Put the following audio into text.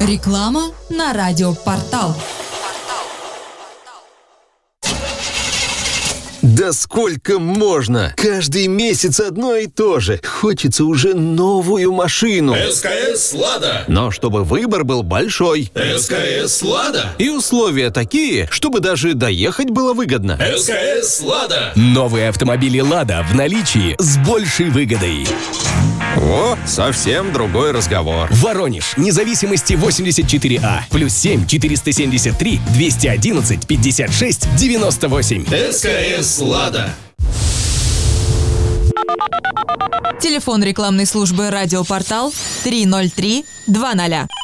Реклама на радиопортал. Да сколько можно? Каждый месяц одно и то же. Хочется уже новую машину. СКС «Лада». Но чтобы выбор был большой. СКС «Лада». И условия такие, чтобы даже доехать было выгодно. СКС «Лада». Новые автомобили «Лада» в наличии с большей выгодой. О, совсем другой разговор. Воронеж, независимости 84А, +7 473 211 56 98. СКС «Лада». Телефон рекламной службы «Радиопортал» 303 20.